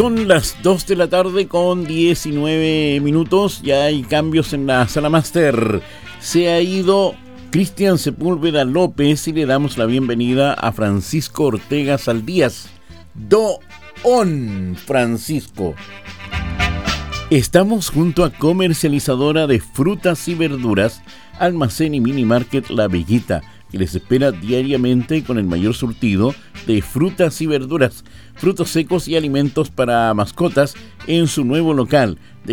Son las 2 de la tarde con 19 minutos. Ya hay cambios en la sala máster. Se ha ido Cristian Sepúlveda López y le damos la bienvenida a Francisco Ortega Saldías. Don Francisco. Estamos junto a comercializadora de frutas y verduras, Almacén y Mini Market La Veguita, que les espera diariamente con el mayor surtido de frutas y verduras, frutos secos y alimentos para mascotas en su nuevo local de